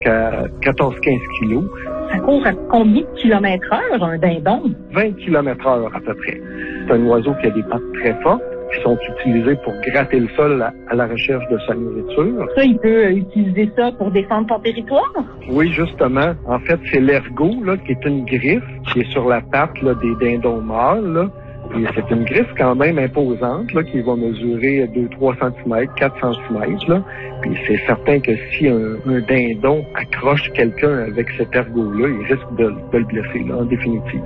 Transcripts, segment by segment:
qu'à 14-15 kilos. Ça court à combien de kilomètres-heure, un dindon? 20 km/h à peu près. C'est un oiseau qui a des pattes très fortes, qui sont utilisées pour gratter le sol à la recherche de sa nourriture. Ça, il peut utiliser ça pour défendre son territoire? Oui, justement. En fait, c'est l'ergot, là, qui est une griffe qui est sur la patte là, des dindons mâles, là. Et c'est une griffe quand même imposante, là, qui va mesurer 2-3 cm, 4 cm, là. Puis c'est certain que si un dindon accroche quelqu'un avec cet ergot-là, il risque de le blesser, là, en définitive.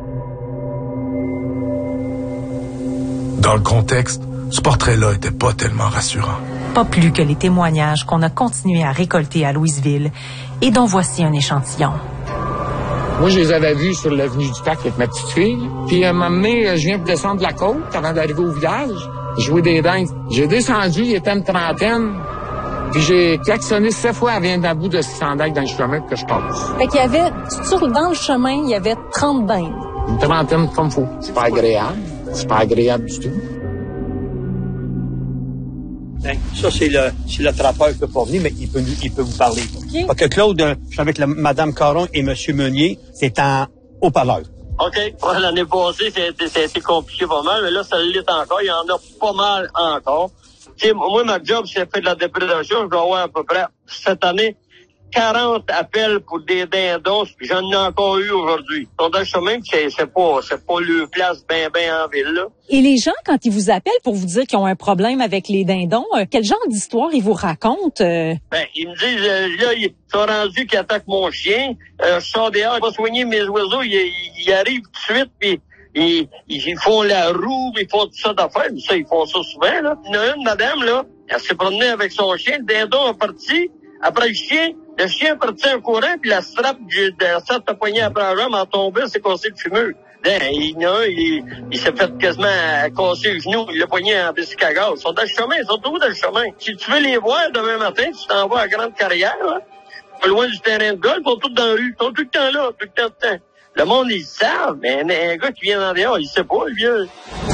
Dans le contexte, ce portrait-là était pas tellement rassurant. Pas plus que les témoignages qu'on a continué à récolter à Louisville et dont voici un échantillon. Moi, je les avais vus sur l'avenue du Parc avec ma petite fille. Puis, à un moment donné, je viens de descendre de la côte avant d'arriver au village. Jouer des dingues. J'ai descendu, il était une trentaine. Puis, j'ai klaxonné 7 fois avant d'un bout de sandail dans le chemin que je passe. Fait qu'il y avait, dans le chemin, il y avait 30 dindes. Une trentaine comme faut. C'est pas agréable. C'est pas agréable du tout. Ça, c'est le trappeur qui peut pas venir, mais il peut vous parler. Okay. Parce que Claude, je suis avec Mme Caron et M. Meunier, c'est en haut-parleur. OK. Ouais, l'année passée, c'était compliqué pas mal, mais là, ça l'est encore. Il y en a pas mal encore. T'sais, moi, ma job, c'est fait de la déprédation. Je dois avoir à peu près, cette année, 40 appels pour des dindons, puis j'en ai encore eu aujourd'hui. Ils sont dans le chemin, c'est pas le place ben en ville, là. Et les gens, quand ils vous appellent pour vous dire qu'ils ont un problème avec les dindons, quel genre d'histoire ils vous racontent? Ben, ils me disent, là, ils sont rendus qu'ils attaquent mon chien. Je sors dehors, je vais soigner mes oiseaux, ils arrivent tout de suite, puis ils font la roue, ils font tout ça d'affaires. Mais ça, ils font ça souvent, là. Il y en a une, madame, là, elle s'est promenée avec son chien, le dindon est parti. Après le chien est parti en courant, puis la strap de poignée après la jambe en tombée, s'est cassé le fumeux. Il y en a un, il s'est fait quasiment casser le genou, il l'a poigné en bicycle à gaz. Ils sont dans le chemin, ils sont tous dans le chemin. Si tu veux les voir demain matin, tu t'en vas à Grande Carrière, là, pas loin du terrain de golf, ils sont tous dans la rue, ils sont tout le temps là, tout le temps. Le monde, ils savent, mais un gars qui vient dans dehors, il sait pas, il vient.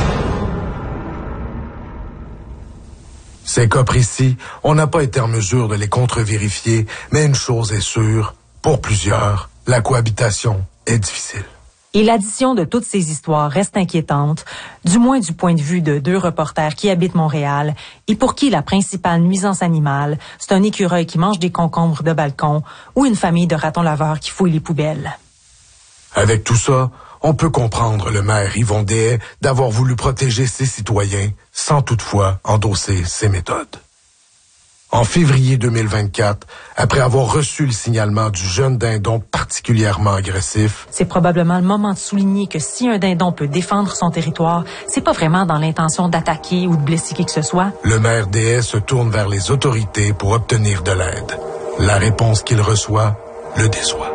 Ces cas précis, on n'a pas été en mesure de les contre-vérifier, mais une chose est sûre, pour plusieurs, la cohabitation est difficile. Et l'addition de toutes ces histoires reste inquiétante, du moins du point de vue de 2 reporters qui habitent Montréal et pour qui la principale nuisance animale, c'est un écureuil qui mange des concombres de balcon ou une famille de ratons laveurs qui fouillent les poubelles. Avec tout ça, on peut comprendre le maire Yvon Deshaies d'avoir voulu protéger ses citoyens sans toutefois endosser ses méthodes. En février 2024, après avoir reçu le signalement du jeune dindon particulièrement agressif, c'est probablement le moment de souligner que si un dindon peut défendre son territoire, c'est pas vraiment dans l'intention d'attaquer ou de blesser qui que ce soit. Le maire Deshaies se tourne vers les autorités pour obtenir de l'aide. La réponse qu'il reçoit le déçoit.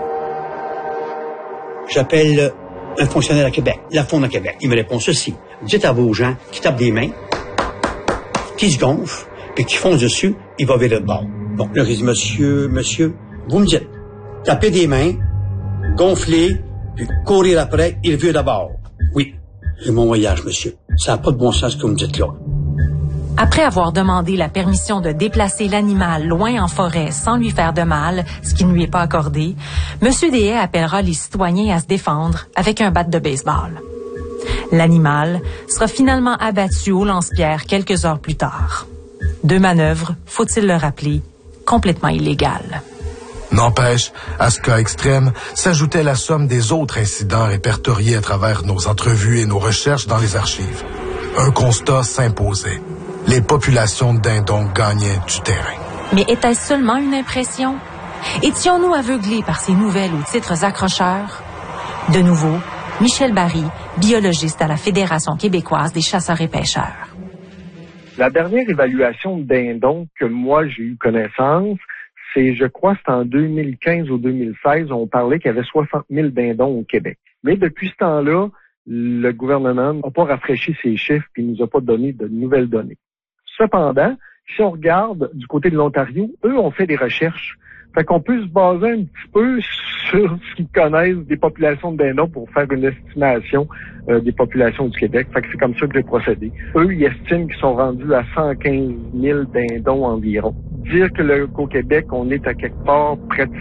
J'appelle un fonctionnaire à Québec, la Faune à Québec. Il me répond ceci. Dites à vos gens qui tapent des mains, qui se gonflent, puis qui foncent dessus, il va virer de bord. Bon, là, je dis, monsieur, vous me dites, tapez des mains, gonfler, puis courir après, il vire d'abord. Oui, c'est mon voyage, monsieur. Ça n'a pas de bon sens ce que vous me dites là. Après avoir demandé la permission de déplacer l'animal loin en forêt sans lui faire de mal, ce qui ne lui est pas accordé, M. Deshaies appellera les citoyens à se défendre avec un bat de baseball. L'animal sera finalement abattu au lance-pierre quelques heures plus tard. 2 manœuvres, faut-il le rappeler, complètement illégales. N'empêche, à ce cas extrême, s'ajoutait la somme des autres incidents répertoriés à travers nos entrevues et nos recherches dans les archives. Un constat s'imposait. Les populations de dindons gagnaient du terrain. Mais était-ce seulement une impression? Étions-nous aveuglés par ces nouvelles aux titres accrocheurs? De nouveau, Michel Barry, biologiste à la Fédération québécoise des chasseurs et pêcheurs. La dernière évaluation de dindons que moi j'ai eu connaissance, je crois, c'est en 2015 ou 2016, on parlait qu'il y avait 60 000 dindons au Québec. Mais depuis ce temps-là, le gouvernement n'a pas rafraîchi ses chiffres et nous a pas donné de nouvelles données. Cependant, si on regarde du côté de l'Ontario, eux ont fait des recherches. Fait qu'on peut se baser un petit peu sur ce qu'ils connaissent des populations de dindons pour faire une estimation des populations du Québec. Fait que c'est comme ça que j'ai procédé. Eux, ils estiment qu'ils sont rendus à 115 000 dindons environ. Dire qu'au Québec, on est à quelque part près de